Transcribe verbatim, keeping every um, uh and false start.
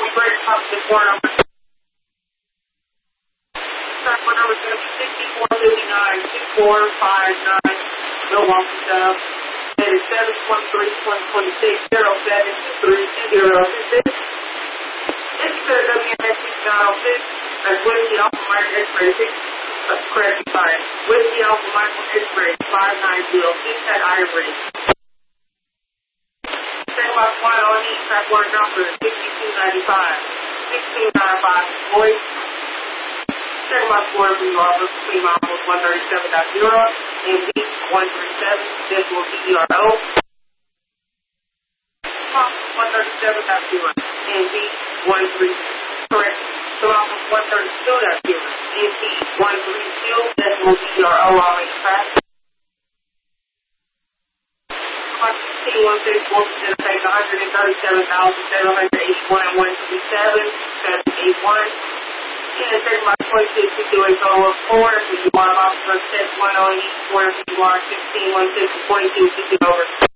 break up the corner. Track one number is going to be sixty-four fifty-nine, six four five nine, Milwaukee South. It is seven one three one two six zero seven three zero six. This is the W M S six nine oh six. That's Whiskey Alpha Mike X-Ray six. That's correct, sorry. Whiskey Alpha Michael X-Ray five nine zero. Keep that ivory. Second box one on E. Track one number is sixty-two ninety-five. sixteen ninety-five. Voice. Second box four from New Orleans between miles one thirty-seven point zero and B one thirty-seven. This will be E R O. one thirty-seven point zero and B one thirty. Correct. So almost one thirty-two point zero and B one thirty-two. This will be E R O on each track. T one fifty-four percent effect one hundred thirty-seven thousand seven hundred eighty-one and one twenty-seven. seven eighty-one. And second box twenty-six fifty-eight oh four. If you want to offer text one oh eight four, if you want sixteen one six forty-two fifty over.